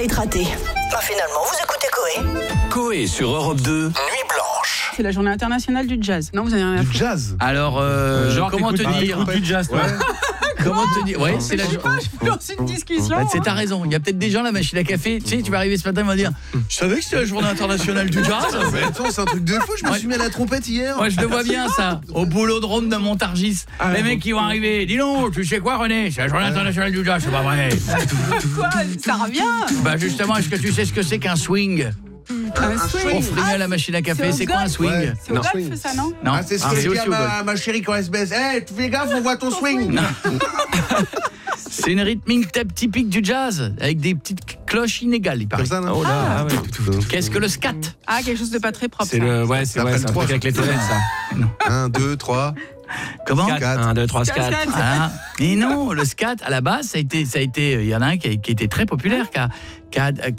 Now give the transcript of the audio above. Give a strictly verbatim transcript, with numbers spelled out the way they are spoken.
être raté. Bah finalement, vous écoutez Coé. Coé sur Europe deux, Nuit Blanche. C'est la journée internationale du jazz. Non, vous avez rien à Du foutre. jazz. Alors, euh, Genre, comment te t'écoutes- dire t'écoutes du jazz, toi. Comment te dire Ouais, c'est la Je sais journée. pas, je lance une discussion. Bah, tu sais, t'as raison. Il y a peut-être des gens à la machine à café. Tu sais, tu vas arriver ce matin, ils vont dire je savais que c'était la journée internationale du jazz. Mais attends, c'est un truc de fou, je me Ouais. suis mis à la trompette hier. Moi, je le vois bien, ça. Au boulodrome de Montargis. Les mecs qui vont arriver. Dis donc, tu sais quoi, René? C'est la journée internationale du jazz, c'est pas vrai. Quoi? Ça revient. Bah, justement, est-ce que tu sais ce que c'est qu'un swing? Un Pour swing. frimer à la machine à café, c'est c'est au quoi un golf. swing? Ouais. C'est au Non. golf, ça, non? Non, Ah, c'est ce Ah, que je c'est dis à aussi au golf. ma, ma chérie quand elle se baisse. Hé, tu fais gaffe, on voit ton swing. Non. C'est une rythmique tape typique du jazz, avec des petites cloches inégales, il paraît. Comme ça, non? Oh là, ah ouais. Qu'est-ce que le scat? Ah, quelque chose de pas très propre. C'est ça. le, ouais, c'est Après ouais, le c'est un trois, truc avec les toilettes, ça. un, deux, trois, Comment? quatre. un, deux, trois, quatre. Cascade. Ah, et non, le scat, à la base, ça a été, ça a été, il y en a un qui, a- qui était très populaire, qui a, qui a, qui